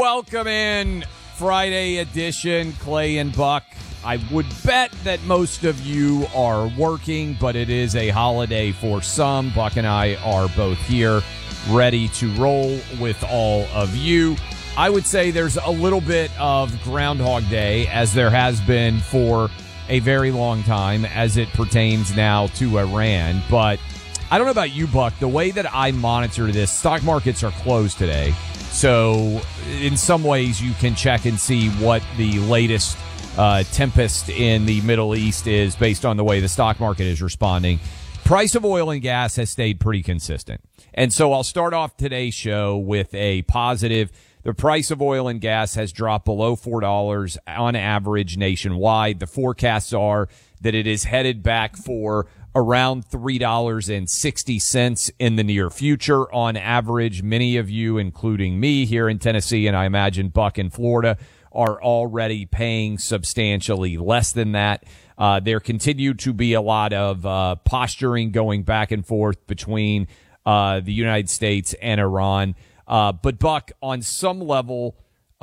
Welcome in Friday edition, Clay and Buck. I would bet that most of you are working, but it is a holiday for some. Buck and I are both here, ready to roll with all of you. I would say there's a little bit of Groundhog Day, as there has been for a very long time, as it pertains now to Iran. But I don't know about you, Buck. The way that I monitor this, stock markets are closed today. So in some ways, you can check and see what the latest tempest in the Middle East is based on the way the stock market is responding. Price of oil and gas has stayed pretty consistent. And so I'll start off today's show with a positive. The price of oil and gas has dropped below $4 on average nationwide. The forecasts are that it is headed back for around $3.60 in the near future on average. Many of you, including me here in Tennessee, and I imagine Buck in Florida, are already paying substantially less than that. There continue to be a lot of posturing going back and forth between the United States and Iran. But Buck, on some level,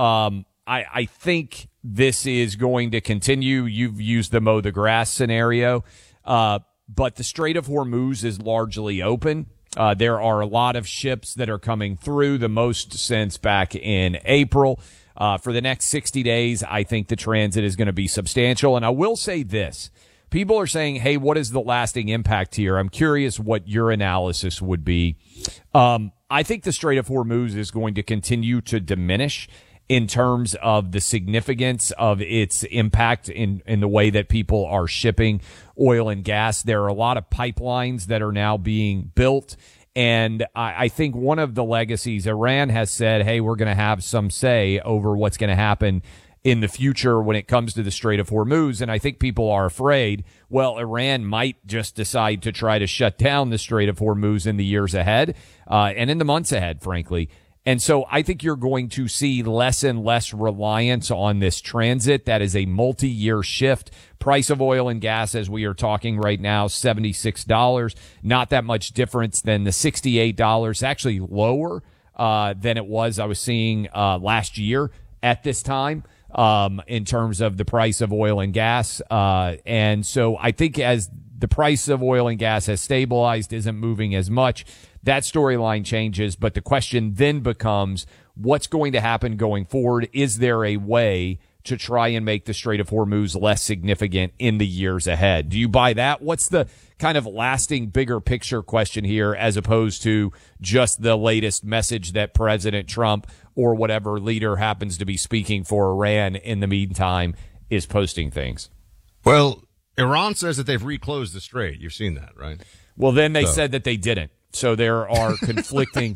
I think this is going to continue. You've used the mow the grass scenario. But the Strait of Hormuz is largely open. There are a lot of ships that are coming through, the most since back in April. For the next 60 days, I think the transit is going to be substantial. And I will say this. People are saying, hey, what is the lasting impact here? I'm curious what your analysis would be. I think the Strait of Hormuz is going to continue to diminish in terms of the significance of its impact in the way that people are shipping oil and gas. There are a lot of pipelines that are now being built. And I think one of the legacies, Iran has said, hey, we're going to have some say over what's going to happen in the future when it comes to the Strait of Hormuz. And I think people are afraid, well, Iran might just decide to try to shut down the Strait of Hormuz in the years ahead and in the months ahead, frankly. And so I think you're going to see less and less reliance on this transit. That is a multi-year shift. Price of oil and gas, as we are talking right now, $76. Not that much difference than the $68. Actually lower than it was I was seeing last year at this time in terms of the price of oil and gas. And so I think as the price of oil and gas has stabilized, isn't moving as much, that storyline changes, but the question then becomes, what's going to happen going forward? Is there a way to try and make the Strait of Hormuz less significant in the years ahead? Do you buy that? What's the kind of lasting bigger picture question here as opposed to just the latest message that President Trump or whatever leader happens to be speaking for Iran in the meantime is posting things? Well, Iran says that they've reclosed the strait. You've seen that, right? Well, then they said that they didn't. So there are conflicting,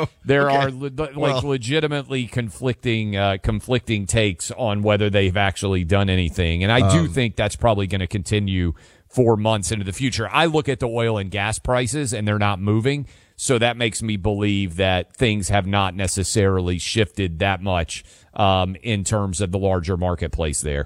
legitimately conflicting takes on whether they've actually done anything. And I do think that's probably going to continue for months into the future. I look at the oil and gas prices and they're not moving. So that makes me believe that things have not necessarily shifted that much, in terms of the larger marketplace there.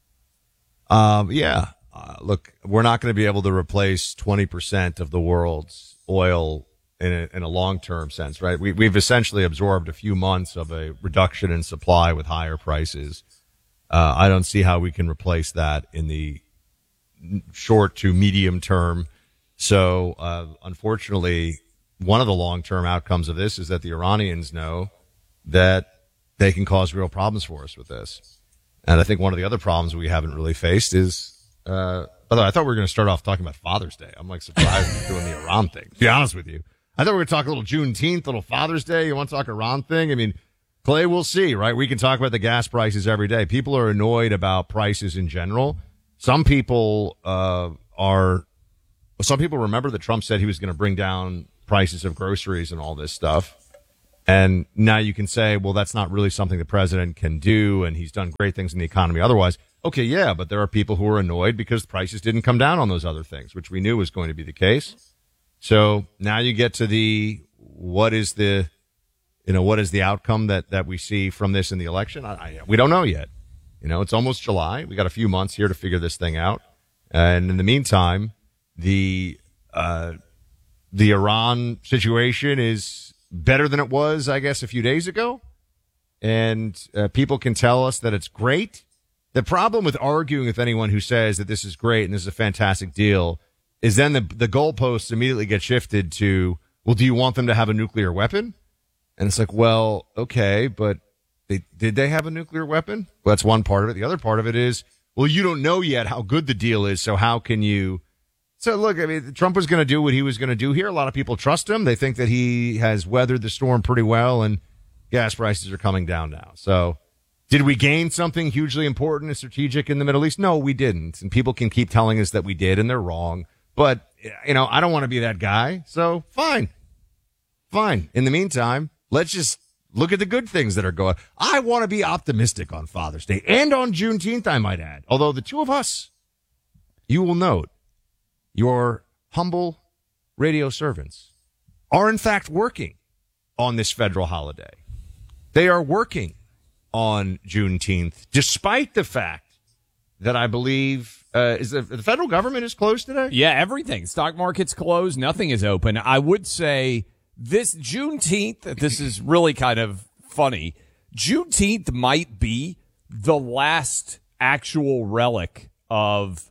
Look, we're not going to be able to replace 20% of the world's oil in a long-term sense, right? We've essentially absorbed a few months of a reduction in supply with higher prices. I don't see how we can replace that in the short to medium term. So, unfortunately, one of the long-term outcomes of this is that the Iranians know that they can cause real problems for us with this. And I think one of the other problems we haven't really faced is, by the way, I thought we were going to start off talking about Father's Day. I'm like surprised we're doing the Iran thing, to be honest with you. I thought we were going to talk a little Juneteenth, little Father's Day. You want to talk Iran thing? I mean, Clay, we'll see, right? We can talk about the gas prices every day. People are annoyed about prices in general. Some people remember that Trump said he was going to bring down prices of groceries and all this stuff. And now you can say, well, that's not really something the president can do, and he's done great things in the economy otherwise. Okay, yeah, but there are people who are annoyed because the prices didn't come down on those other things, which we knew was going to be the case. So now you get to what is the outcome that we see from this in the election? We don't know yet. It's almost July. We got a few months here to figure this thing out. And in the meantime, the Iran situation is better than it was, I guess, a few days ago. and people can tell us that it's great. The problem with arguing with anyone who says that this is great and this is a fantastic deal is then the goalposts immediately get shifted to, well, do you want them to have a nuclear weapon? And it's like, well, okay, but did they have a nuclear weapon? Well, that's one part of it. The other part of it is, well, you don't know yet how good the deal is, so how can you? So look, I mean, Trump was going to do what he was going to do here. A lot of people trust him. They think that he has weathered the storm pretty well, and gas prices are coming down now. So did we gain something hugely important and strategic in the Middle East? No, we didn't. And people can keep telling us that we did, and they're wrong. But, you know, I don't want to be that guy. So fine. In the meantime, let's just look at the good things that are going. I want to be optimistic on Father's Day and on Juneteenth, I might add. Although the two of us, you will note, your humble radio servants are in fact working on this federal holiday. They are working on Juneteenth, despite the fact that I believe the federal government is closed today. Yeah, everything. Stock market's closed. Nothing is open. I would say this Juneteenth, this is really kind of funny. Juneteenth might be the last actual relic of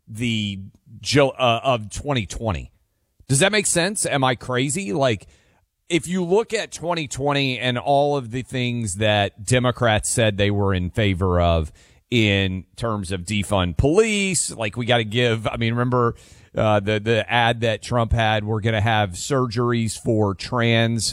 of 2020. Does that make sense? Am I crazy? Like, if you look at 2020 and all of the things that Democrats said they were in favor of in terms of defund police, like we got to give, I mean, remember the ad that Trump had, we're going to have surgeries for trans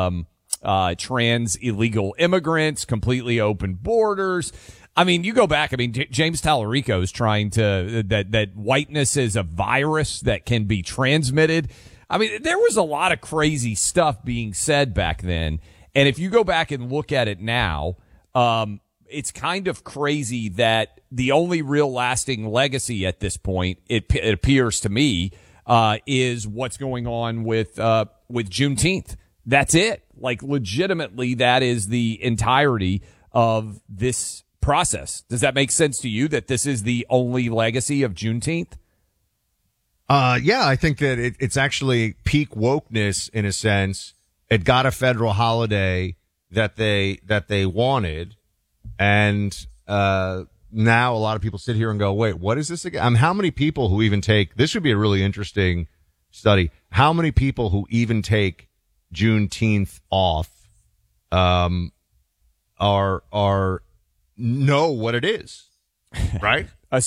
illegal immigrants, completely open borders. I mean, you go back, I mean, James Tallarico is trying to, that whiteness is a virus that can be transmitted. I mean, there was a lot of crazy stuff being said back then. And if you go back and look at it now, it's kind of crazy that the only real lasting legacy at this point, it appears to me, is what's going on with Juneteenth. That's it. Like, legitimately, that is the entirety of this process. Does that make sense to you, that this is the only legacy of Juneteenth? Yeah, I think that it's actually peak wokeness in a sense. It got a federal holiday that they wanted, and now a lot of people sit here and go, wait, what is this again? How many people who even take, this would be a really interesting study, how many people who even take Juneteenth off are know what it is, right? a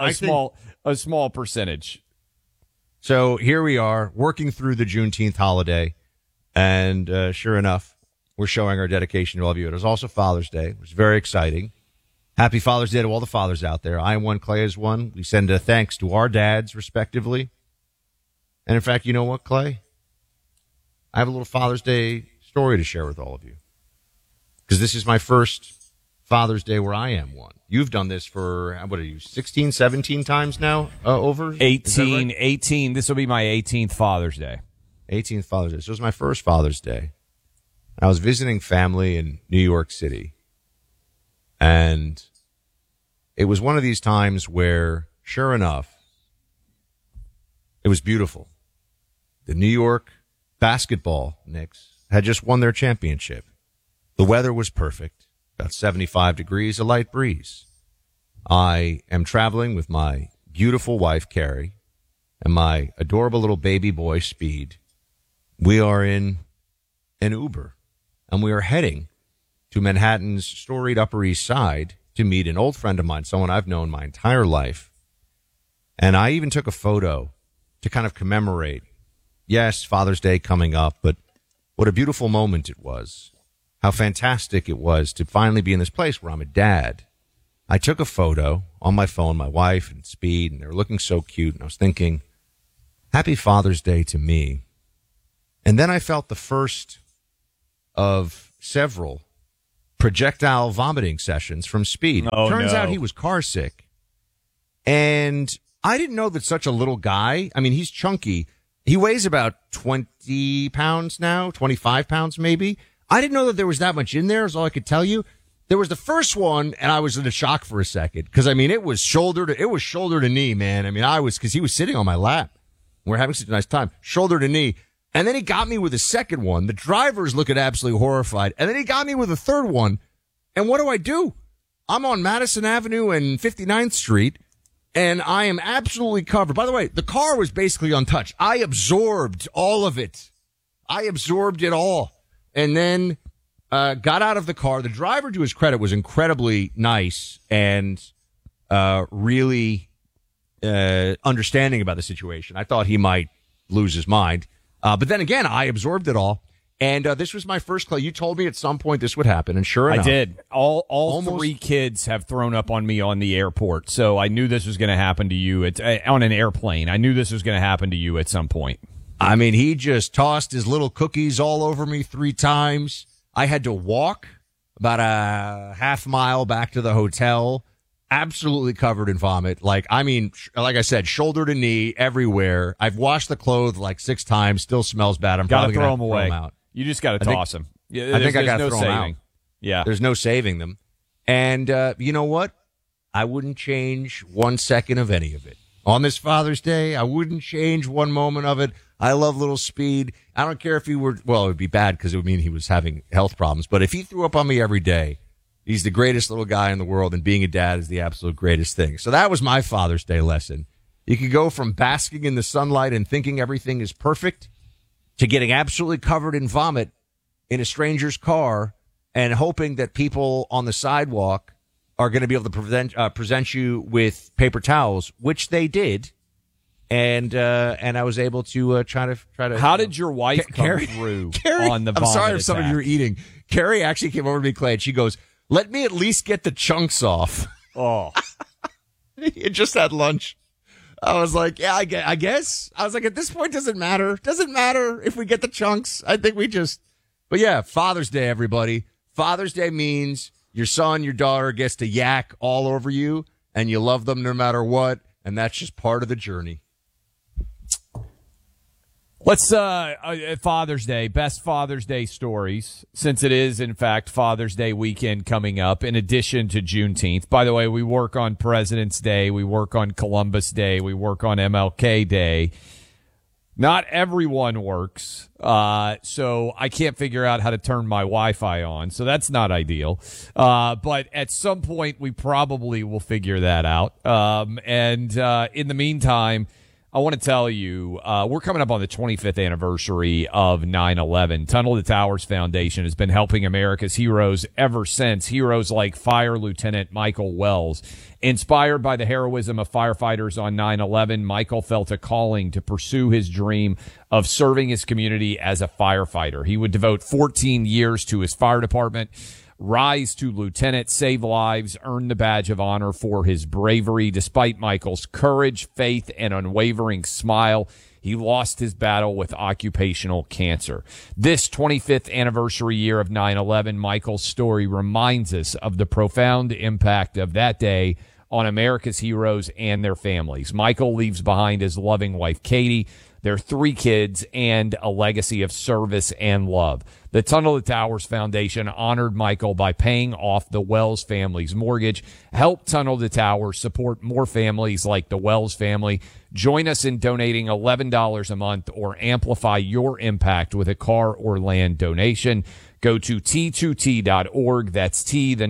small percentage. So here we are working through the Juneteenth holiday, and sure enough, we're showing our dedication to all of you. It was also Father's Day. It was very exciting. Happy Father's Day to all the fathers out there. I am one, Clay is one. We send thanks to our dads, respectively. And in fact, you know what, Clay? I have a little Father's Day story to share with all of you, because this is my first Father's Day where I am one. You've done this for, what are you, 16, 17 times now over? 18, right? 18. This will be my 18th Father's Day. 18th Father's Day. So it was my first Father's Day. I was visiting family in New York City. And it was one of these times where, sure enough, it was beautiful. The New York basketball Knicks had just won their championship. The weather was perfect. About 75 degrees, a light breeze. I am traveling with my beautiful wife, Carrie, and my adorable little baby boy, Speed. We are in an Uber, and we are heading to Manhattan's storied Upper East Side to meet an old friend of mine, someone I've known my entire life. And I even took a photo to kind of commemorate, yes, Father's Day coming up, but what a beautiful moment it was. How fantastic it was to finally be in this place where I'm a dad. I took a photo on my phone, my wife and Speed, and they were looking so cute. And I was thinking, happy Father's Day to me. And then I felt the first of several projectile vomiting sessions from Speed. Oh, Turns no. out he was car sick. And I didn't know that such a little guy, I mean, he's chunky. He weighs about 20 pounds now, 25 pounds maybe. I didn't know that there was that much in there, is all I could tell you. There was the first one, and I was in a shock for a second, because, I mean, it was shoulder to knee, man. I mean, because he was sitting on my lap. We're having such a nice time. Shoulder to knee. And then he got me with a second one. The driver's looking absolutely horrified. And then he got me with a third one. And what do? I'm on Madison Avenue and 59th Street, and I am absolutely covered. By the way, the car was basically untouched. I absorbed all of it. I absorbed it all. And then got out of the car. The driver, to his credit, was incredibly nice and really understanding about the situation. I thought he might lose his mind. But then again, I absorbed it all. And this was my first clay. You told me at some point this would happen, and sure enough. I did. All three kids have thrown up on me on the airport, so I knew this was going to happen to you on an airplane. I knew this was going to happen to you at some point. I mean, he just tossed his little cookies all over me 3 times. I had to walk about a half mile back to the hotel, absolutely covered in vomit. Like I said, shoulder to knee everywhere. I've washed the clothes like 6 times, still smells bad. I'm probably going to throw them out. You just got to toss them. I think I got to throw them out. Yeah. There's no saving them. And you know what? I wouldn't change 1 second of any of it. On this Father's Day, I wouldn't change 1 moment of it. I love little Speed. I don't care if he were, well, it would be bad because it would mean he was having health problems. But if he threw up on me every day, he's the greatest little guy in the world, and being a dad is the absolute greatest thing. So that was my Father's Day lesson. You could go from basking in the sunlight and thinking everything is perfect to getting absolutely covered in vomit in a stranger's car and hoping that people on the sidewalk are going to be able to present you with paper towels, which they did. And I was able to try to. How did your wife come through on the vomit I'm sorry if some of attack? you are eating. Carrie actually came over to me, Clay, and she goes, "Let me at least get the chunks off." Oh. You just had lunch. I was like, yeah, I guess. I was like, at this point, doesn't matter. Doesn't matter if we get the chunks. I think we just, but yeah, Father's Day, everybody. Father's Day means your son, your daughter gets to yak all over you, and you love them no matter what, and that's just part of the journey. Let's, Father's Day, best Father's Day stories, since it is, in fact, Father's Day weekend coming up, in addition to Juneteenth. By the way, we work on President's Day, we work on Columbus Day, we work on MLK Day. Not everyone works, so I can't figure out how to turn my Wi-Fi on, so that's not ideal. But at some point, we probably will figure that out. And in the meantime, I want to tell you, we're coming up on the 25th anniversary of 9/11. Tunnel to Towers Foundation has been helping America's heroes ever since. Heroes like Fire Lieutenant Michael Wells. Inspired by the heroism of firefighters on 9/11, Michael felt a calling to pursue his dream of serving his community as a firefighter. He would devote 14 years to his fire department, rise to lieutenant, save lives, earn the badge of honor for his bravery. Despite Michael's courage, faith, and unwavering smile, he lost his battle with occupational cancer. This 25th anniversary year of 9/11, Michael's story reminds us of the profound impact of that day on America's heroes and their families. Michael leaves behind his loving wife, Katie, their 3 kids, and a legacy of service and love. The Tunnel to Towers Foundation honored Michael by paying off the Wells family's mortgage. Help Tunnel to Towers support more families like the Wells family. Join us in donating $11 a month or amplify your impact with a car or land donation. Go to T2T.org. That's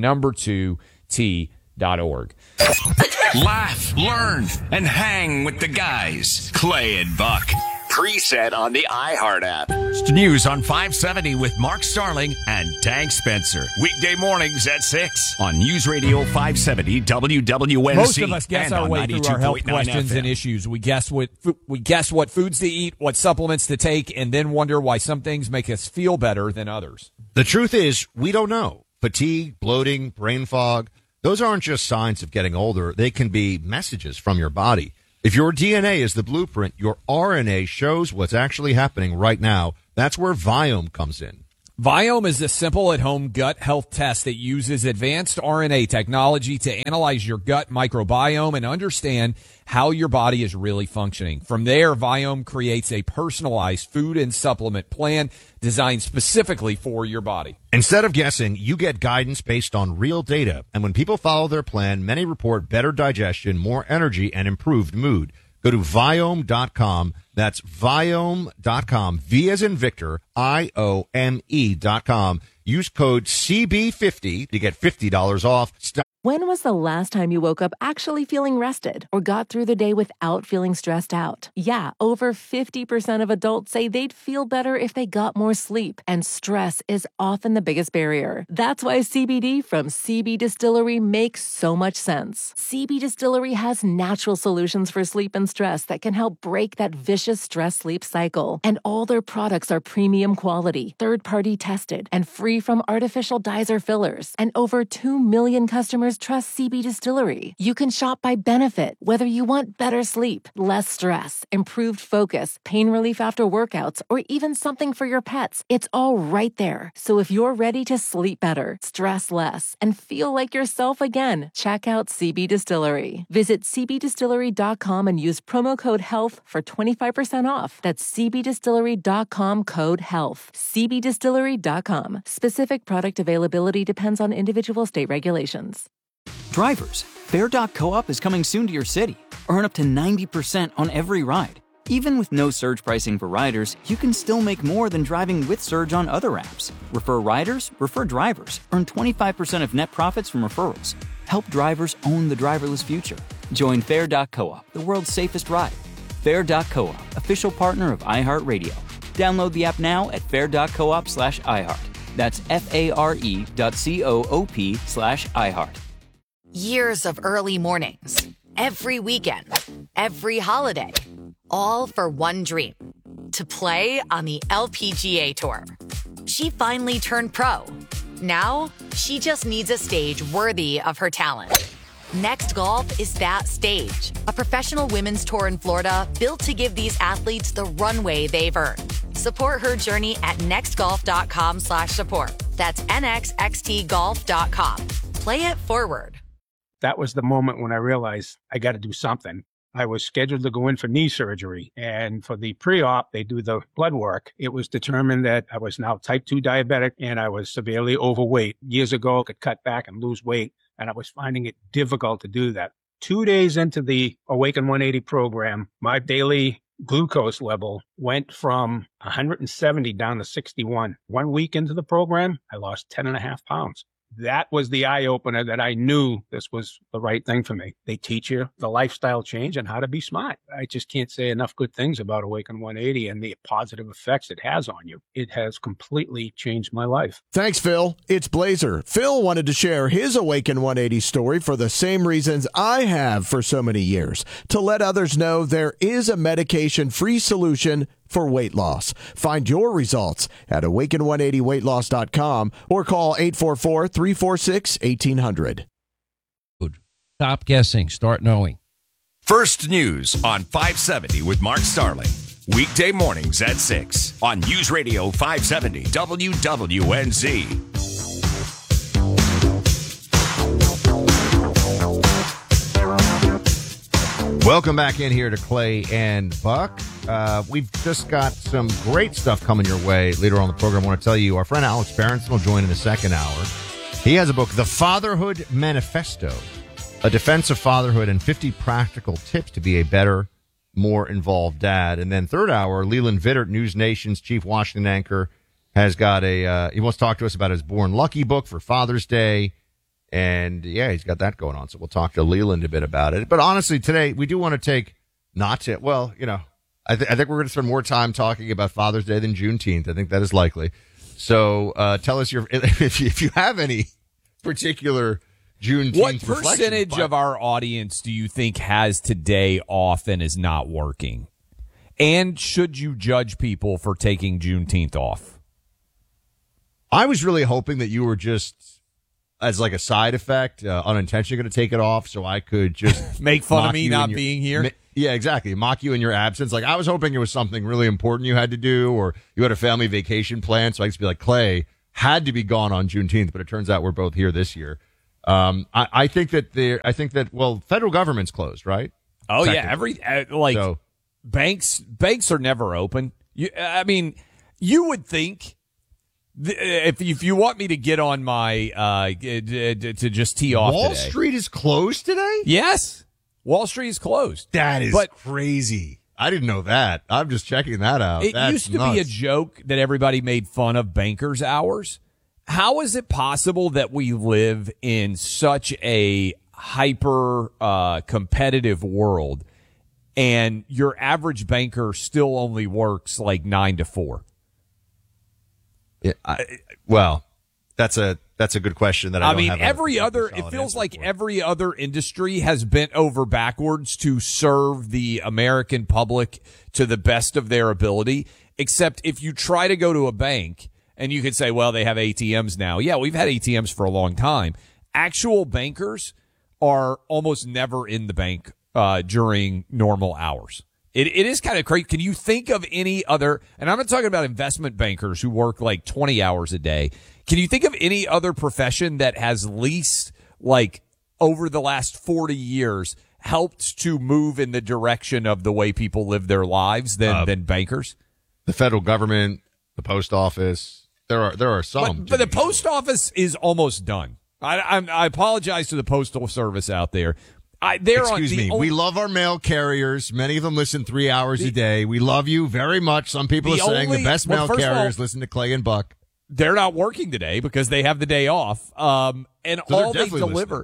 T2T.org. Laugh, learn, and hang with the guys. Clay and Buck. Preset on the iHeart app. News on 570 with Mark Starling and Tank Spencer. Weekday mornings at 6 on News Radio 570 WWNC. Most of us guess our way through our health 92.9 questions FM. and issues. We guess what foods to eat, what supplements to take, and then wonder why some things make us feel better than others. The truth is, we don't know. Fatigue, bloating, brain fog, those aren't just signs of getting older. They can be messages from your body. If your DNA is the blueprint, your RNA shows what's actually happening right now. That's where Viome comes in. Viome is a simple at-home gut health test that uses advanced RNA technology to analyze your gut microbiome and understand how your body is really functioning. From there, Viome creates a personalized food and supplement plan designed specifically for your body. Instead of guessing, you get guidance based on real data. And when people follow their plan, many report better digestion, more energy, and improved mood. Go to Viome.com. That's Viome.com. V as in Victor, IOME.com. Use code CB50 to get $50 off. When was the last time you woke up actually feeling rested or got through the day without feeling stressed out? Yeah, over 50% of adults say they'd feel better if they got more sleep, and stress is often the biggest barrier. That's why CBD from CB Distillery makes so much sense. CB Distillery has natural solutions for sleep and stress that can help break that vicious stress-sleep cycle. And all their products are premium quality, third-party tested, and free from artificial dyes or fillers. And over 2 million customers trust CB Distillery. You can shop by benefit, whether you want better sleep, less stress, improved focus, pain relief after workouts, or even something for your pets. It's all right there. So if you're ready to sleep better, stress less, and feel like yourself again, check out CB Distillery. Visit cbdistillery.com and use promo code HEALTH for 25% off. That's cbdistillery.com, code HEALTH. cbdistillery.com. Specific product availability depends on individual state regulations. Drivers, Fair.coop is coming soon to your city. Earn up to 90% on every ride. Even with no surge pricing for riders, you can still make more than driving with Surge on other apps. Refer riders, refer drivers. Earn 25% of net profits from referrals. Help drivers own the driverless future. Join Fair.coop, the world's safest ride. Fair.coop, official partner of iHeartRadio. Download the app now at fair.coop/iHeart. That's FARE.coop/iHeart. Years of early mornings, every weekend, every holiday, all for one dream, to play on the LPGA Tour. She finally turned pro. Now, she just needs a stage worthy of her talent. Next Golf is that stage, a professional women's tour in Florida built to give these athletes the runway they've earned. Support her journey at nextgolf.com/support. That's nxxtgolf.com. Play it forward. That was the moment when I realized I got to do something. I was scheduled to go in for knee surgery, and for the pre-op, they do the blood work. It was determined that I was now type 2 diabetic and I was severely overweight. Years ago, I could cut back and lose weight, and I was finding it difficult to do that. 2 days into the Awaken 180 program, my daily glucose level went from 170 down to 61. 1 week into the program, I lost 10.5 pounds. That was the eye-opener that I knew this was the right thing for me. They teach you the lifestyle change and how to be smart. I just can't say enough good things about Awaken 180 and the positive effects it has on you. It has completely changed my life. Thanks, Phil. It's Blazer. Phil wanted to share his Awaken 180 story for the same reasons I have for so many years, to let others know there is a medication-free solution for weight loss. Find your results at awaken180weightloss.com or call 844-346-1800. Stop guessing. Start knowing. First News on 570 with Mark Starling. Weekday mornings at 6 on News Radio 570 WWNZ. Welcome back in here to Clay and Buck. We've just got some great stuff coming your way later on in the program. I want to tell you, our friend Alex Berenson will join in the second hour. He has a book, The Fatherhood Manifesto, A Defense of Fatherhood and 50 Practical Tips to be a Better, More Involved Dad. And then third hour, Leland Vittert, News Nation's chief Washington anchor, has got he wants to talk to us about his Born Lucky book for Father's Day. And yeah, he's got that going on. So we'll talk to Leland a bit about it. But honestly, today we do want to take I think we're going to spend more time talking about Father's Day than Juneteenth. I think that is likely. So tell us if you have any particular Juneteenth What percentage of our audience do you think has today off and is not working? And should you judge people for taking Juneteenth off? I was really hoping that you were just, as like a side effect, unintentionally going to take it off so I could just make fun of me not being here. Yeah, exactly. Mock you in your absence. Like, I was hoping it was something really important you had to do, or you had a family vacation plan. So I could be like, Clay had to be gone on Juneteenth, but it turns out we're both here this year. I think that federal government's closed, right? Oh yeah. Banks are never open. You would think if you want me to get on my, to just tee off Wall today. Street is closed today? Yes. Wall Street is closed. That is crazy. I didn't know that. I'm just checking that out. It That's used to nuts. be a joke that everybody made fun of bankers' hours. How is it possible that we live in such a hyper competitive world and your average banker still only works like 9 to 4? Yeah, well, that's a good question that I don't have it feels like every other industry has bent over backwards to serve the American public to the best of their ability, except if you try to go to a bank and you could say, well, they have ATMs now. Yeah, we've had ATMs for a long time. Actual bankers are almost never in the bank during normal hours. It is kind of crazy. Can you think of any other, and I'm not talking about investment bankers who work like 20 hours a day. Can you think of any other profession that has least, like, over the last 40 years, helped to move in the direction of the way people live their lives than bankers? The federal government, the post office. There are some. But the post office is almost done. I apologize to the postal service out there. Excuse me. We love our mail carriers. Many of them listen 3 hours a day. We love you very much. Some people are saying the best mail carriers listen to Clay and Buck. They're not working today because they have the day off. And so all they deliver,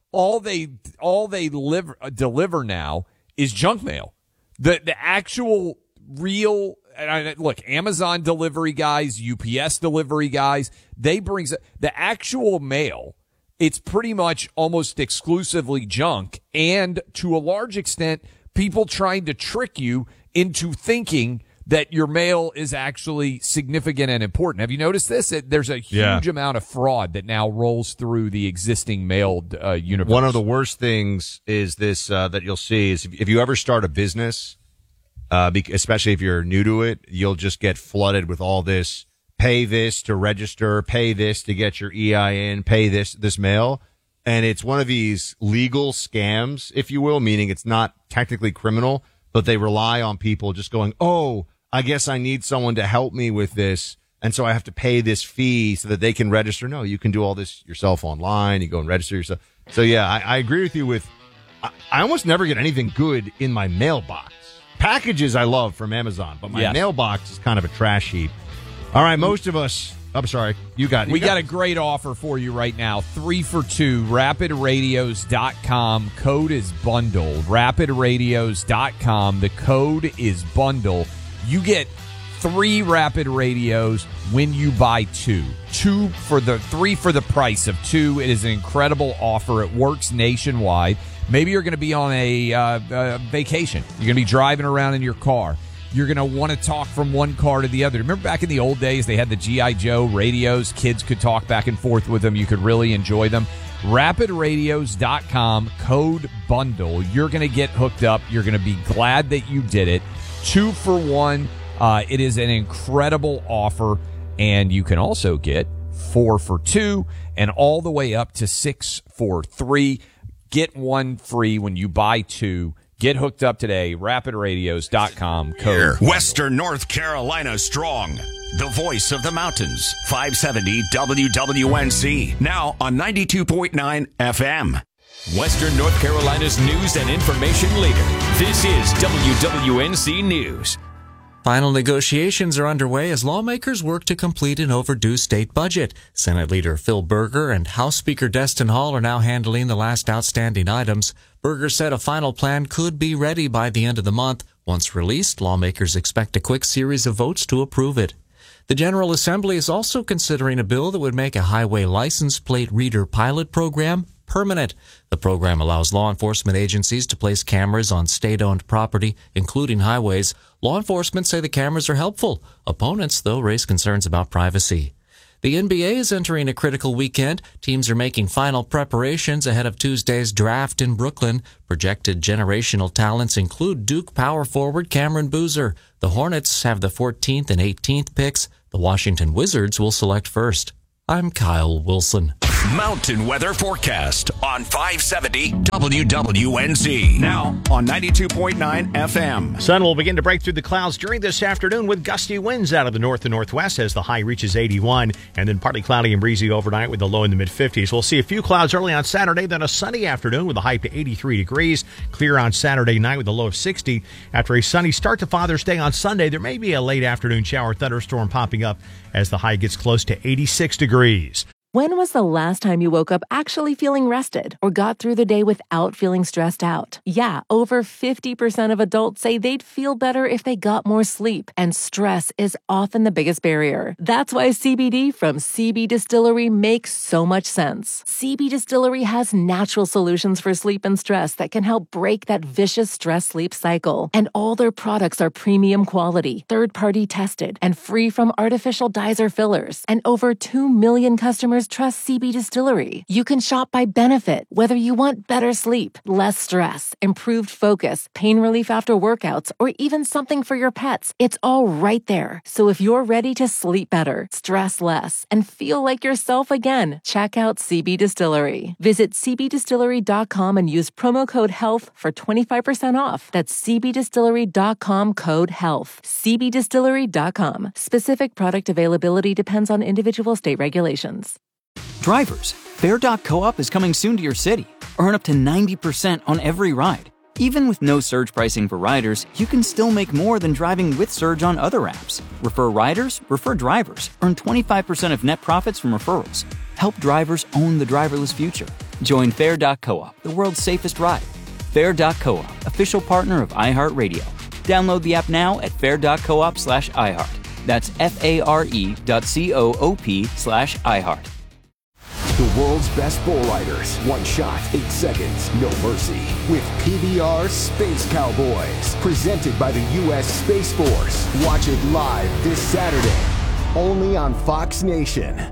all they deliver now is junk mail. The actual real, look, Amazon delivery guys, UPS delivery guys, they bring the actual mail. It's pretty much almost exclusively junk, and to a large extent, people trying to trick you into thinking that your mail is actually significant and important. Have you noticed this? There's a huge amount of fraud that now rolls through the existing mail universe. One of the worst things is this that you'll see is if you ever start a business, especially if you're new to it, you'll just get flooded with all this. Pay this to register, pay this to get your EIN, pay this mail. And it's one of these legal scams, if you will, meaning it's not technically criminal, but they rely on people just going, oh, I guess I need someone to help me with this. And so I have to pay this fee so that they can register. No, you can do all this yourself online. You go and register yourself. So yeah, I agree with you with, I almost never get anything good in my mailbox. Packages I love from Amazon, but my mailbox is kind of a trash heap. All right, most of us. I'm sorry. We got a great offer for you right now. 3 for 2. RapidRadios.com. Code is bundle. RapidRadios.com. The code is bundle. You get 3 Rapid Radios when you buy 2. 3 for the price of 2. It is an incredible offer. It works nationwide. Maybe you're going to be on a vacation. You're going to be driving around in your car. You're going to want to talk from one car to the other. Remember back in the old days, they had the G.I. Joe radios. Kids could talk back and forth with them. You could really enjoy them. RapidRadios.com, code bundle. You're going to get hooked up. You're going to be glad that you did it. 2 for 1. It is an incredible offer. And you can also get 4 for 2 and all the way up to 6 for 3. Get 1 free when you buy 2. Get hooked up today. RapidRadios.com. Code Western North Carolina strong. The voice of the mountains. 570 WWNC. Now on 92.9 FM. Western North Carolina's news and information leader. This is WWNC News. Final negotiations are underway as lawmakers work to complete an overdue state budget. Senate Leader Phil Berger and House Speaker Destin Hall are now handling the last outstanding items. Berger said a final plan could be ready by the end of the month. Once released, lawmakers expect a quick series of votes to approve it. The General Assembly is also considering a bill that would make a highway license plate reader pilot program permanent. The program allows law enforcement agencies to place cameras on state-owned property, including highways. Law enforcement say the cameras are helpful. Opponents, though, raise concerns about privacy. The NBA is entering a critical weekend. Teams are making final preparations ahead of Tuesday's draft in Brooklyn. Projected generational talents include Duke power forward Cameron Boozer. The Hornets have the 14th and 18th picks. The Washington Wizards will select first. I'm Kyle Wilson. Mountain weather forecast on 570 WWNZ. Now on 92.9 FM. Sun will begin to break through the clouds during this afternoon with gusty winds out of the north and northwest as the high reaches 81, and then partly cloudy and breezy overnight with the low in the mid-50s. We'll see a few clouds early on Saturday, then a sunny afternoon with a high to 83 degrees. Clear on Saturday night with a low of 60. After a sunny start to Father's Day on Sunday, there may be a late afternoon shower thunderstorm popping up as the high gets close to 86 degrees. When was the last time you woke up actually feeling rested or got through the day without feeling stressed out? Yeah, over 50% of adults say they'd feel better if they got more sleep, and stress is often the biggest barrier. That's why CBD from CB Distillery makes so much sense. CB Distillery has natural solutions for sleep and stress that can help break that vicious stress-sleep cycle. And all their products are premium quality, third-party tested, and free from artificial dyes or fillers. And over 2 million customers trust CB Distillery. You can shop by benefit, whether you want better sleep, less stress, improved focus, pain relief after workouts, or even something for your pets. It's all right there. So if you're ready to sleep better, stress less, and feel like yourself again, check out CB Distillery. Visit cbdistillery.com and use promo code HEALTH for 25% off. That's cbdistillery.com, code HEALTH. cbdistillery.com. Specific product availability depends on individual state regulations. Drivers, Fair.coop is coming soon to your city. Earn up to 90% on every ride. Even with no surge pricing for riders, you can still make more than driving with surge on other apps. Refer riders, refer drivers. Earn 25% of net profits from referrals. Help drivers own the driverless future. Join Fair.coop, the world's safest ride. Fair.coop, official partner of iHeartRadio. Download the app now at fair.coop/iHeart. That's FARE.coop/iHeart. The world's best bull riders. One shot, 8 seconds, no mercy. With PBR Space Cowboys. Presented by the U.S. Space Force. Watch it live this Saturday. Only on Fox Nation.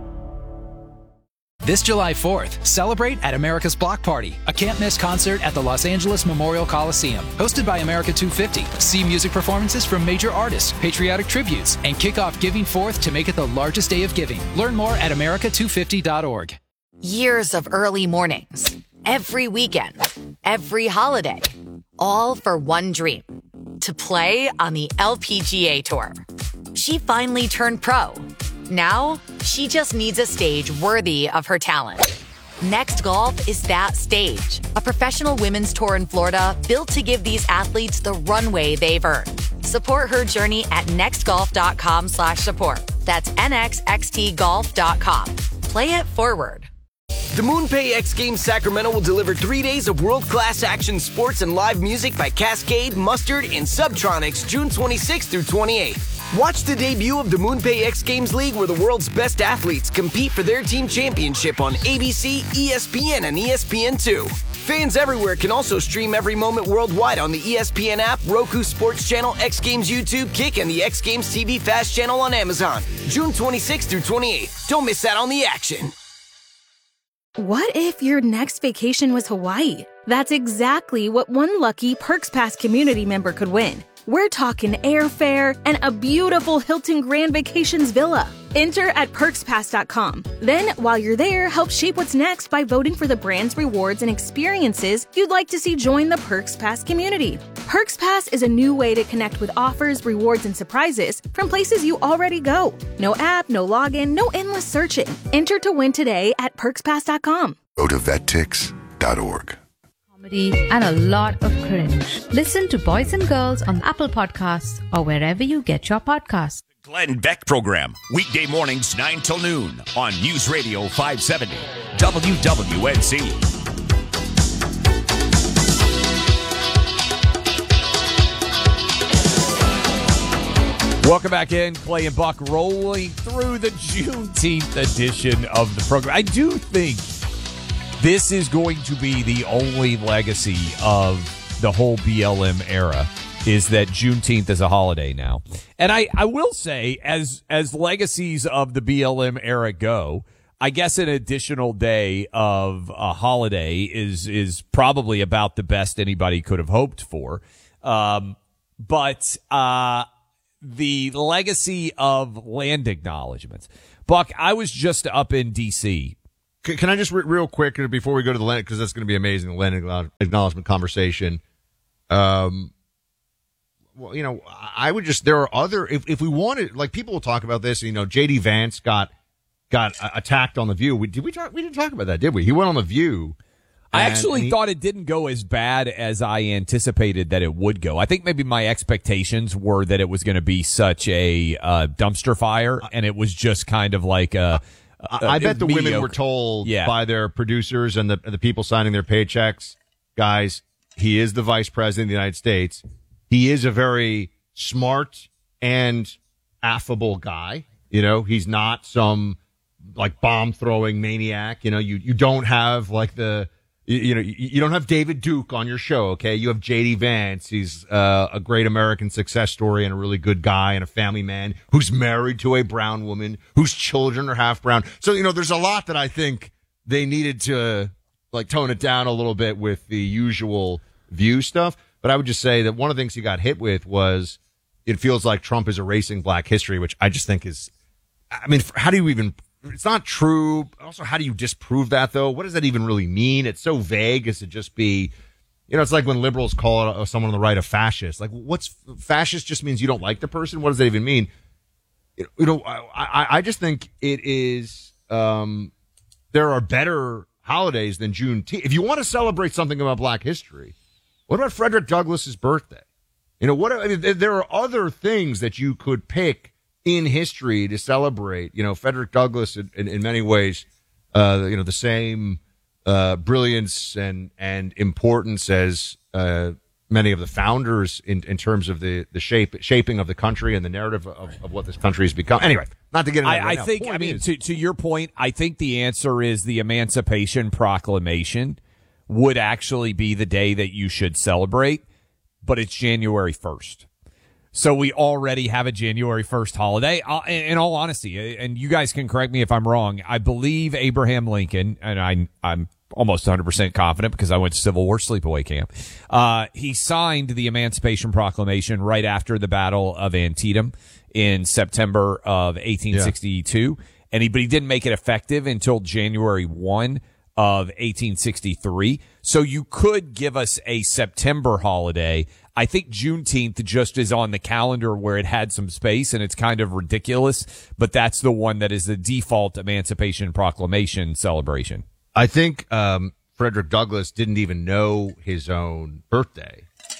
This July 4th, celebrate at America's Block Party, a can't-miss concert at the Los Angeles Memorial Coliseum. Hosted by America 250. See music performances from major artists, patriotic tributes, and kick off Giving Forth to make it the largest day of giving. Learn more at america250.org. Years of early mornings, every weekend, every holiday, all for one dream, to play on the LPGA Tour. She finally turned pro. Now, she just needs a stage worthy of her talent. Next Golf is that stage, a professional women's tour in Florida built to give these athletes the runway they've earned. Support her journey at nextgolf.com/support. That's nxxtgolf.com. Play it forward. The MoonPay X Games Sacramento will deliver 3 days of world-class action sports and live music by Cascade, Mustard, and Subtronics June 26th through 28th. Watch the debut of the MoonPay X Games League where the world's best athletes compete for their team championship on ABC, ESPN, and ESPN2. Fans everywhere can also stream every moment worldwide on the ESPN app, Roku Sports Channel, X Games YouTube, Kick, and the X Games TV Fast channel on Amazon. June 26th through 28th. Don't miss out on the action. What if your next vacation was Hawaii? That's exactly what one lucky Perks Pass community member could win. We're talking airfare and a beautiful Hilton Grand Vacations villa. Enter at perkspass.com. Then, while you're there, help shape what's next by voting for the brands, rewards, and experiences you'd like to see join the Perks Pass community. Perks Pass is a new way to connect with offers, rewards, and surprises from places you already go. No app, no login, no endless searching. Enter to win today at perkspass.com. Go to vettix.org. And a lot of cringe. Listen to Boys and Girls on Apple Podcasts or wherever you get your podcasts. Glenn Beck Program, weekday mornings 9 till noon on News Radio 570 WWNC. Welcome back in. Clay and Buck rolling through the Juneteenth edition of the program. I do think this is going to be the only legacy of the whole BLM era, is that Juneteenth is a holiday now. And I will say, as legacies of the BLM era go, I guess an additional day of a holiday is probably about the best anybody could have hoped for. But the legacy of land acknowledgments. Buck, I was just up in D.C. Can I just real quick before we go to the land, because that's going to be amazing, the land acknowledgement conversation. Well, I would just, there are other, if we wanted, like, people will talk about this, J.D. Vance got attacked on The View. We didn't talk about that, did we? He went on The View. I actually thought it didn't go as bad as I anticipated that it would go. I think maybe my expectations were that it was going to be such a dumpster fire, and it was just kind of like I bet the women were told by their producers and the people signing their paychecks, guys, he is the vice president of the United States. He is a very smart and affable guy. He's not some like bomb throwing maniac. You don't have like you don't have David Duke on your show. Okay. You have J.D. Vance. He's a great American success story and a really good guy and a family man who's married to a brown woman whose children are half brown. So, there's a lot that I think they needed to like tone it down a little bit with the usual View stuff. But I would just say that one of the things he got hit with was it feels like Trump is erasing black history, which I just think is, how do you even, it's not true. Also, how do you disprove that though? What does that even really mean? It's so vague as to just be, it's like when liberals call someone on the right a fascist. Like what's fascist just means you don't like the person. What does that even mean? I just think it is, there are better holidays than Juneteenth. If you want to celebrate something about black history, what about Frederick Douglass's birthday? There are other things that you could pick in history to celebrate. Frederick Douglass, in many ways, the same brilliance and importance as many of the founders in terms of the shaping of the country and the narrative of what this country has become. Anyway, not to get into that right I think, now. to your point, I think the answer is the Emancipation Proclamation would actually be the day that you should celebrate, but it's January 1st. So we already have a January 1st holiday. In all honesty, and you guys can correct me if I'm wrong, I believe Abraham Lincoln, and I'm almost 100% confident because I went to Civil War sleepaway camp, he signed the Emancipation Proclamation right after the Battle of Antietam in September of 1862, but he didn't make it effective until January 1 of 1863. So you could give us a September holiday. I think Juneteenth just is on the calendar where it had some space and it's kind of ridiculous, but that's the one that is the default Emancipation Proclamation celebration. I think Frederick Douglass didn't even know his own birthday.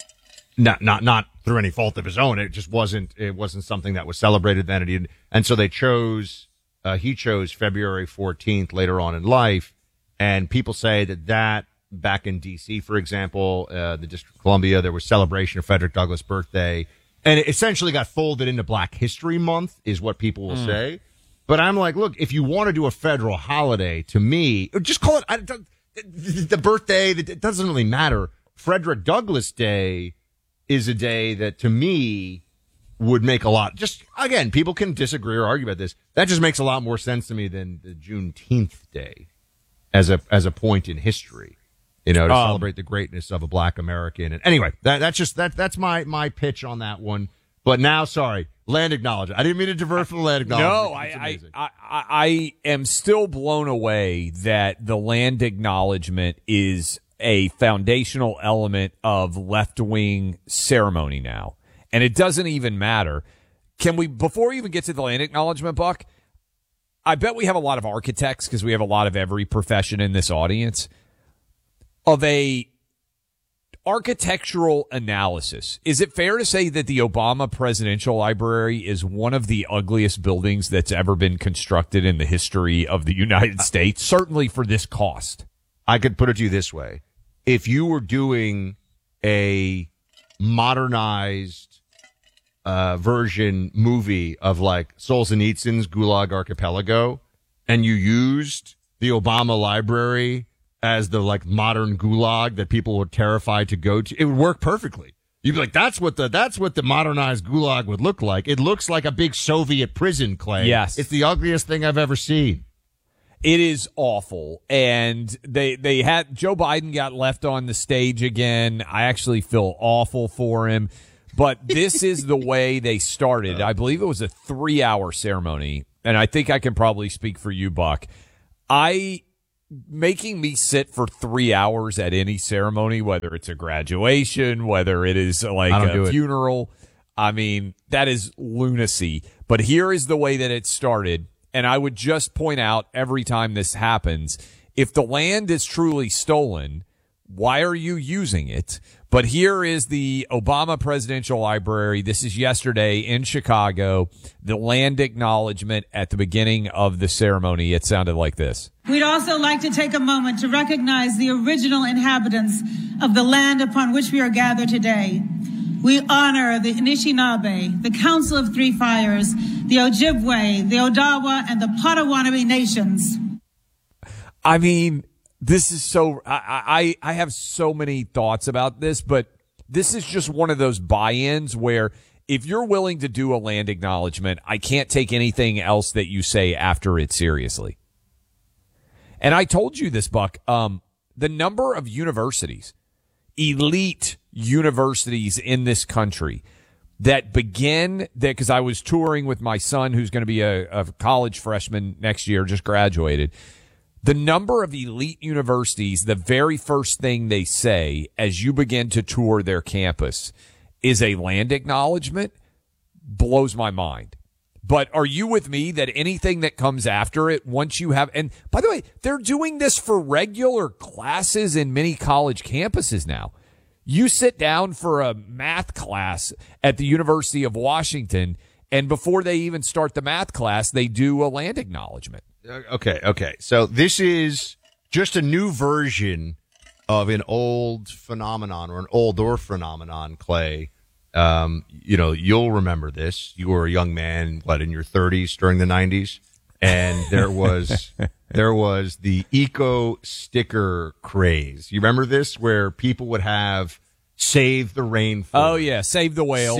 Not through any fault of his own. It just wasn't something that was celebrated then. And so he chose February 14th later on in life. And people say that back in D.C., for example, the District of Columbia, there was celebration of Frederick Douglass' birthday. And it essentially got folded into Black History Month, is what people will say. But I'm like, look, if you want to do a federal holiday, to me, just call it the birthday. It doesn't really matter. Frederick Douglass Day is a day that, to me, would make a lot. Just, again, people can disagree or argue about this. That just makes a lot more sense to me than the Juneteenth Day as a point in history, to celebrate the greatness of a black American. And anyway, that's my pitch on that one. But now, sorry, land acknowledgement. I didn't mean to divert from the land acknowledgement. No, I am still blown away that the land acknowledgement is a foundational element of left-wing ceremony now. And it doesn't even matter. Can we, before we even get to the land acknowledgement, Buck, I bet we have a lot of architects, because we have a lot of every profession in this audience, of a architectural analysis. Is it fair to say that the Obama Presidential Library is one of the ugliest buildings that's ever been constructed in the history of the United States, certainly for this cost? I could put it to you this way. If you were doing a modernized version movie of like Solzhenitsyn's Gulag Archipelago, and you used the Obama Library as the like modern Gulag that people were terrified to go to, it would work perfectly. You'd be like, that's what the modernized Gulag would look like. It looks like a big Soviet prison, Clay. Yes. It's the ugliest thing I've ever seen. It is awful. And they had Joe Biden got left on the stage again. I actually feel awful for him. But this is the way they started. I believe it was a 3-hour ceremony. And I think I can probably speak for you, Buck. I making me sit for 3 hours at any ceremony, whether it's a graduation, whether it is like a funeral. I mean, that is lunacy. But here is the way that it started. And I would just point out every time this happens, if the land is truly stolen, why are you using it? But here is the Obama Presidential Library. This is yesterday in Chicago, the land acknowledgement at the beginning of the ceremony. It sounded like this. We'd also like to take a moment to recognize the original inhabitants of the land upon which we are gathered today. We honor the Anishinaabe, the Council of Three Fires, the Ojibwe, the Odawa, and the Potawatomi nations. I mean, this is so, I have so many thoughts about this, but this is just one of those buy-ins where if you're willing to do a land acknowledgement, I can't take anything else that you say after it seriously. And I told you this, Buck, the number of universities, elite universities in this country that begin that, because I was touring with my son who's going to be a college freshman next year, just graduated. The number of elite universities, the very first thing they say as you begin to tour their campus is a land acknowledgement, blows my mind. But are you with me that anything that comes after it, once you have, and by the way, they're doing this for regular classes in many college campuses now. You sit down for a math class at the University of Washington, and before they even start the math class, they do a land acknowledgement. Okay. So this is just a new version of an old phenomenon or an older phenomenon, Clay. You'll remember this. You were a young man, in your 30s during the 90s, and there was the eco sticker craze. You remember this, where people would have save the rainforest. Oh yeah, save the whales.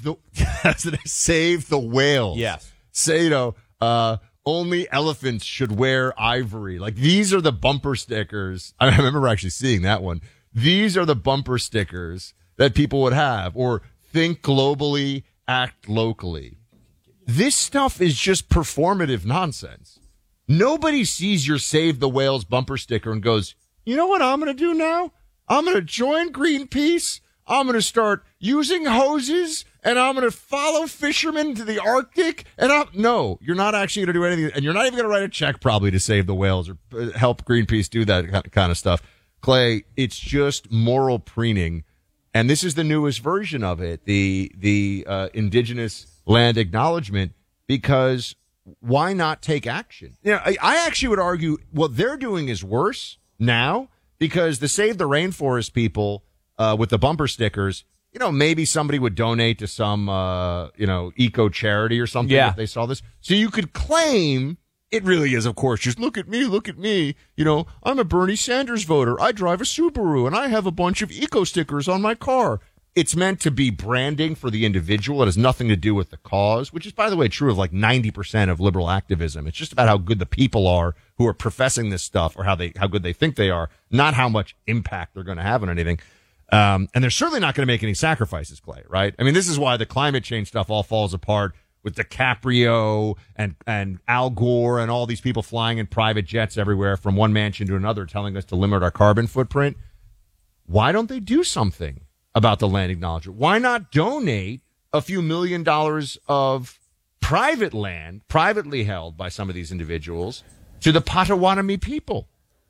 Save the whales. Yes. Say, only elephants should wear ivory. Like, these are the bumper stickers. I remember actually seeing that one. These are the bumper stickers that people would have. Or think globally, act locally. This stuff is just performative nonsense. Nobody sees your Save the Whales bumper sticker and goes, you know what I'm going to do now? I'm going to join Greenpeace. I'm going to start using hoses, and I'm going to follow fishermen to the Arctic. No, you're not actually going to do anything. And you're not even going to write a check probably to save the whales or help Greenpeace do that kind of stuff. Clay, it's just moral preening. And this is the newest version of it, the indigenous land acknowledgement, because why not take action? I actually would argue what they're doing is worse now, because the Save the Rainforest people, with the bumper stickers, maybe somebody would donate to some, eco charity or something if they saw this. So you could claim it really is, of course, just look at me. I'm a Bernie Sanders voter. I drive a Subaru and I have a bunch of eco stickers on my car. It's meant to be branding for the individual. It has nothing to do with the cause, which is, by the way, true of like 90% of liberal activism. It's just about how good the people are who are professing this stuff, or how good they think they are, not how much impact they're going to have on anything. And they're certainly not going to make any sacrifices, Clay, right? I mean, this is why the climate change stuff all falls apart with DiCaprio and Al Gore and all these people flying in private jets everywhere from one mansion to another telling us to limit our carbon footprint. Why don't they do something about the land acknowledgement? Why not donate a few $1 million of private land, privately held by some of these individuals, to the Potawatomi people?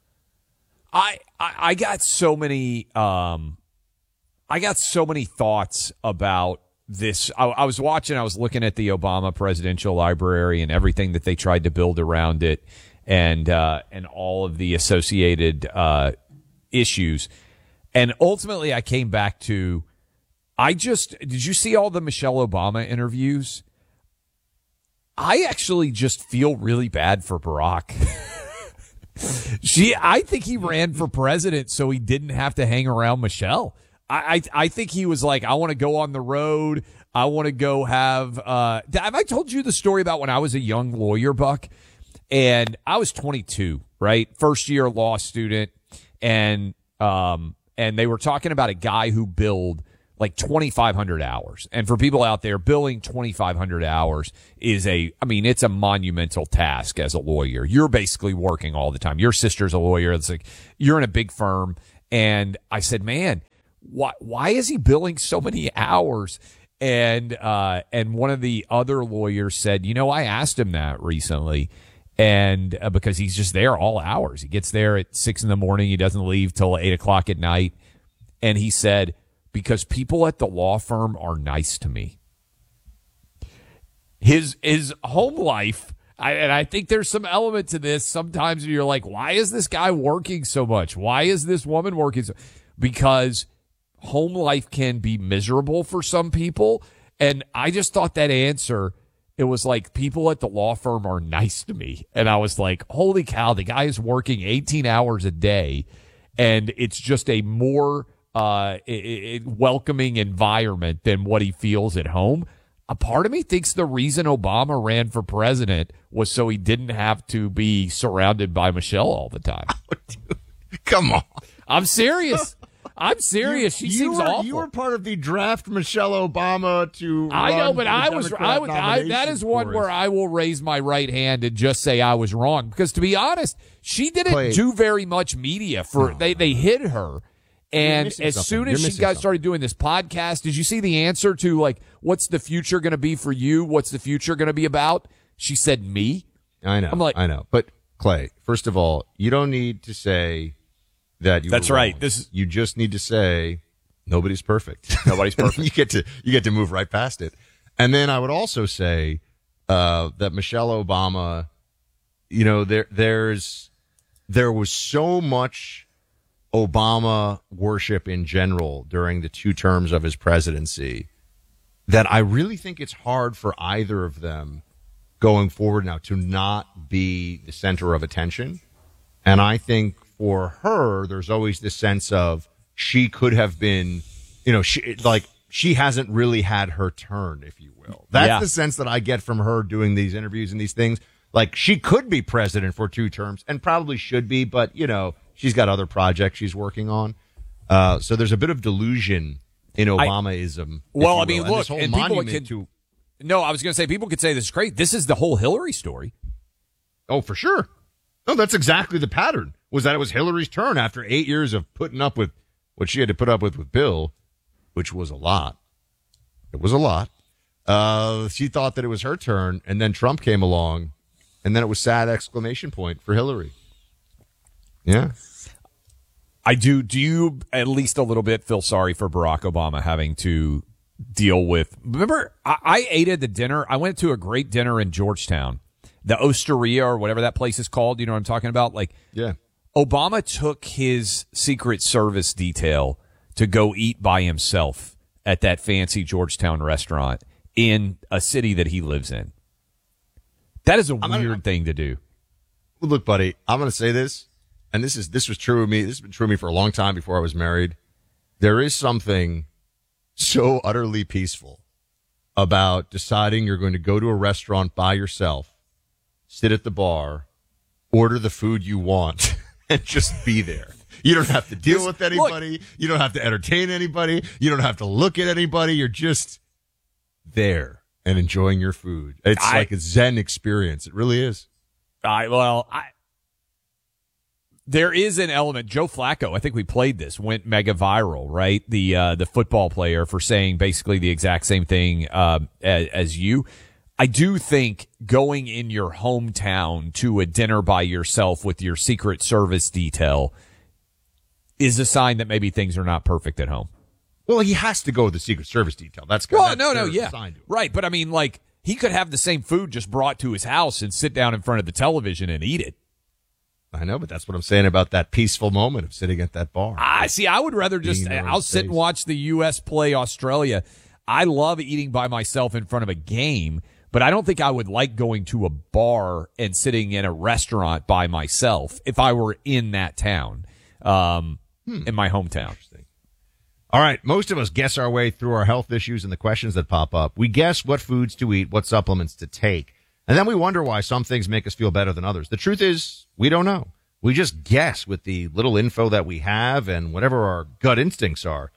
I got so many thoughts about this. I was looking at the Obama Presidential Library and everything that they tried to build around it, and all of the associated issues. And ultimately I came back to, did you see all the Michelle Obama interviews? I actually just feel really bad for Barack. I think he ran for president so he didn't have to hang around Michelle. I think he was like, I want to go on the road. I want to go have I told you the story about when I was a young lawyer, Buck? And I was 22, right? First year law student. And they were talking about a guy who billed like 2,500 hours. And for people out there, billing 2,500 hours is it's a monumental task as a lawyer. You're basically working all the time. Your sister's a lawyer. It's like you're in a big firm. And I said, man, why is he billing so many hours? And one of the other lawyers said, I asked him that recently. And because he's just there all hours. He gets there at 6 a.m. He doesn't leave till 8 o'clock at night. And he said, because people at the law firm are nice to me. His home life, and I think there's some element to this. Sometimes you're like, why is this guy working so much? Why is this woman working so much? Because home life can be miserable for some people. And I just thought that answer, it was like, people at the law firm are nice to me. And I was like, holy cow, the guy is working 18 hours a day. And it's just a more welcoming environment than what he feels at home. A part of me thinks the reason Obama ran for president was so he didn't have to be surrounded by Michelle all the time. Oh, dude. Come on. I'm serious. I'm serious. She seems awful. You were part of the draft Michelle Obama to. I know, but that is one where I will raise my right hand and just say I was wrong. Because to be honest, she didn't do very much media they hid her. And as soon as she started doing this podcast, did you see the answer to like, what's the future going to be for you? What's the future going to be about? She said me. I know. I know. But Clay, first of all, you don't need to say that you That's were right. wrong. You just need to say nobody's perfect. Nobody's perfect. you get to move right past it. And then I would also say that Michelle Obama, there was so much Obama worship in general during the 2 terms of his presidency that I really think it's hard for either of them going forward now to not be the center of attention. And I think for her, there's always this sense of she could have been, she hasn't really had her turn, if you will. That's the sense that I get from her doing these interviews and these things. Like, she could be president for 2 terms and probably should be, but, she's got other projects she's working on. So there's a bit of delusion in Obamaism. Well, I mean, look, and people could. No, I was going to say, people could say this is great. This is the whole Hillary story. Oh, for sure. No, that's exactly the pattern. Was that it was Hillary's turn after 8 years of putting up with what she had to put up with Bill, which was a lot. It was a lot. She thought that it was her turn, and then Trump came along, and then it was sad exclamation point for Hillary. Yeah. I do. Do you at least a little bit feel sorry for Barack Obama having to deal with? Remember, I ate at the dinner. I went to a great dinner in Georgetown, the Osteria or whatever that place is called. You know what I'm talking about? Yeah. Obama took his Secret Service detail to go eat by himself at that fancy Georgetown restaurant in a city that he lives in. That is a weird thing to do. Well, look, buddy, I'm going to say this. And this was true of me. This has been true of me for a long time before I was married. There is something so utterly peaceful about deciding you're going to go to a restaurant by yourself, sit at the bar, order the food you want, and just be there. You don't have to deal with anybody. You don't have to entertain anybody. You don't have to look at anybody. You're just there and enjoying your food. It's like a Zen experience. It really is. There is an element. Joe Flacco, I think we played this, went mega viral, right? The football player for saying basically the exact same thing as you. I do think going in your hometown to a dinner by yourself with your Secret Service detail is a sign that maybe things are not perfect at home. Well, he has to go with the Secret Service detail. That's right. But I mean, like, he could have the same food just brought to his house and sit down in front of the television and eat it. I know, but that's what I'm saying about that peaceful moment of sitting at that bar. I would rather I'll sit and watch the U.S. play Australia. I love eating by myself in front of a game, but I don't think I would like going to a bar and sitting in a restaurant by myself if I were in that town, in my hometown. Interesting. All right, most of us guess our way through our health issues and the questions that pop up. We guess what foods to eat, what supplements to take. And then we wonder why some things make us feel better than others. The truth is, we don't know. We just guess with the little info that we have and whatever our gut instincts are.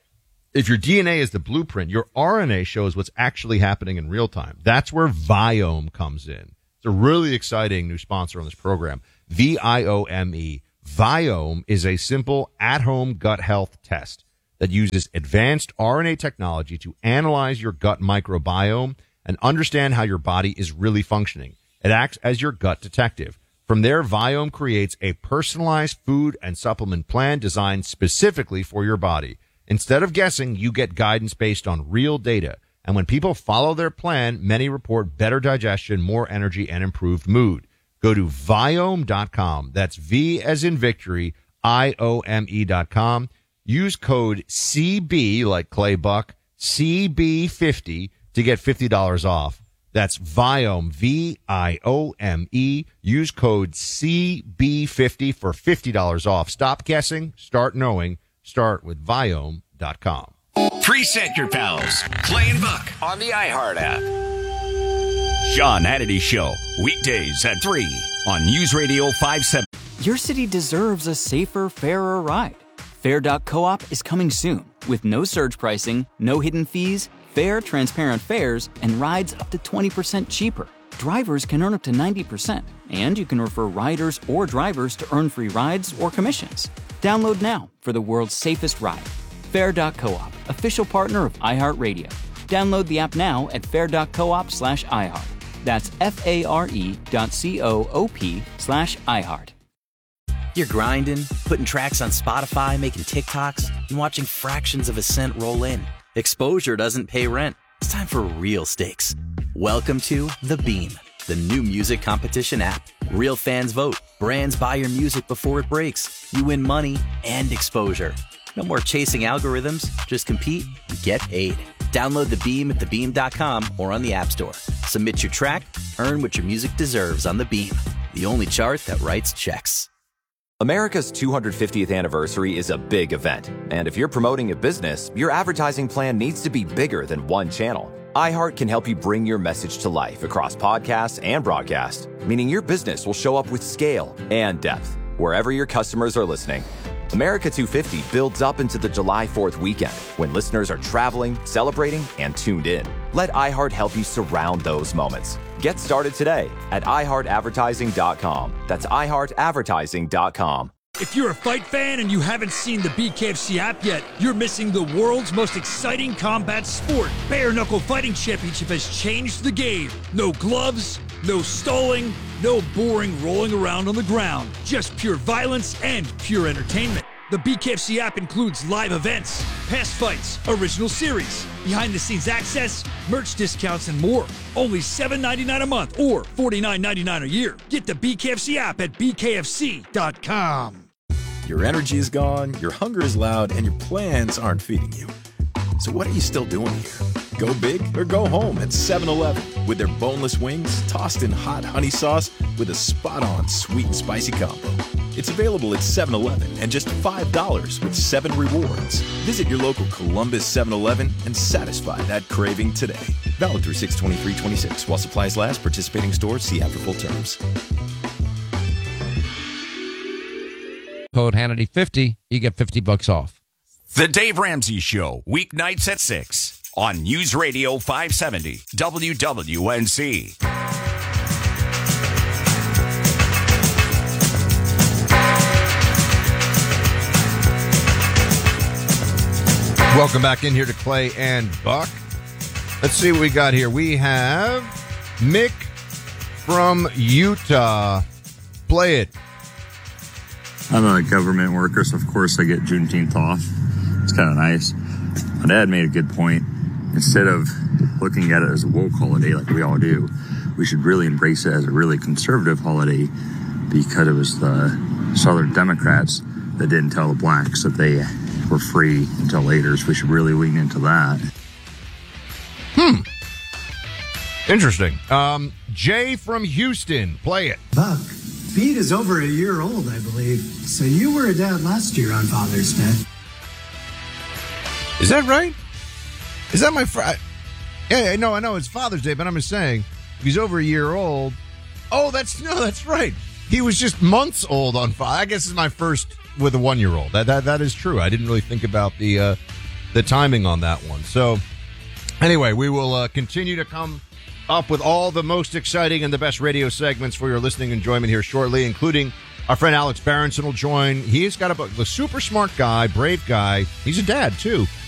If your DNA is the blueprint, your RNA shows what's actually happening in real time. That's where Viome comes in. It's a really exciting new sponsor on this program. Viome. Viome is a simple at-home gut health test that uses advanced RNA technology to analyze your gut microbiome and understand how your body is really functioning. It acts as your gut detective. From there, Viome creates a personalized food and supplement plan designed specifically for your body. Instead of guessing, you get guidance based on real data. And when people follow their plan, many report better digestion, more energy, and improved mood. Go to Viome.com. That's V as in victory, IOME.com. Use code CB, like Clay Buck, CB50 to get $50 off. That's Viome, V-I-O-M-E. Use code CB50 for $50 off. Stop guessing. Start knowing. Start with Viome.com. Preset your pals. Clay and Buck on the iHeart app. Sean Hannity Show. Weekdays at 3 on News Radio 570. Your city deserves a safer, fairer ride. Fair.coop is coming soon with no surge pricing, no hidden fees, fair, transparent fares, and rides up to 20% cheaper. Drivers can earn up to 90%, and you can refer riders or drivers to earn free rides or commissions. Download now for the world's safest ride. Fair.coop, official partner of iHeartRadio. Download the app now at fair.coop/iHeart. That's FARE.coop/iHeart. You're grinding, putting tracks on Spotify, making TikToks, and watching fractions of a cent roll in. Exposure doesn't pay rent. It's time for real stakes. Welcome to The Beam, the new music competition app. Real fans vote. Brands buy your music before it breaks. You win money and exposure. No more chasing algorithms. Just compete and get paid. Download The Beam at thebeam.com or on the App Store. Submit your track, earn what your music deserves on The Beam, the only chart that writes checks. America's 250th anniversary is a big event, and if you're promoting a business, your advertising plan needs to be bigger than one channel. iHeart can help you bring your message to life across podcasts and broadcast, meaning your business will show up with scale and depth wherever your customers are listening. America 250 builds up into the July 4th weekend when listeners are traveling, celebrating, and tuned in. Let iHeart help you surround those moments. Get started today at iHeartAdvertising.com. That's iHeartAdvertising.com. If you're a fight fan and you haven't seen the BKFC app yet, you're missing the world's most exciting combat sport. Bare Knuckle Fighting Championship has changed the game. No gloves, no stalling, no boring rolling around on the ground. Just pure violence and pure entertainment. The BKFC app includes live events, past fights, original series, behind-the-scenes access, merch discounts, and more. Only $7.99 a month or $49.99 a year. Get the BKFC app at bkfc.com. Your energy is gone, your hunger is loud, and your plans aren't feeding you. So what are you still doing here? Go big or go home at 7-Eleven with their boneless wings tossed in hot honey sauce with a spot-on sweet and spicy combo. It's available at 7-Eleven and just $5 with 7 rewards. Visit your local Columbus 7-Eleven and satisfy that craving today. Valid through 6/23/26 while supplies last. Participating stores, see app for full terms. Code Hannity50, you get $50 off. The Dave Ramsey Show, weeknights at 6 on News Radio 570 WWNC. Welcome back in here to Clay and Buck. Let's see what we got here. We have Mick from Utah. Play it. I'm a government worker, so of course I get Juneteenth off. It's kind of nice. My dad made a good point. Instead of looking at it as a woke holiday like we all do, we should really embrace it as a really conservative holiday because it was the Southern Democrats that didn't tell the blacks that they were free until later, so we should really lean into that. Interesting. Jay from Houston, play it. Buck, Pete is over a year old, I believe. So you were a dad last year on Father's Day. Is that right? Is that my Yeah, no, I know it's Father's Day, but I'm just saying, if he's over a year old. Oh, that's right. He was just months old on Father's. I guess it's my first with a 1-year-old. That is true. I didn't really think about the the timing on that one. So anyway, we will continue to come up with all the most exciting and the best radio segments for your listening enjoyment here shortly, including our friend Alex Berenson will join. He's got a super smart guy, brave guy. He's a dad, too.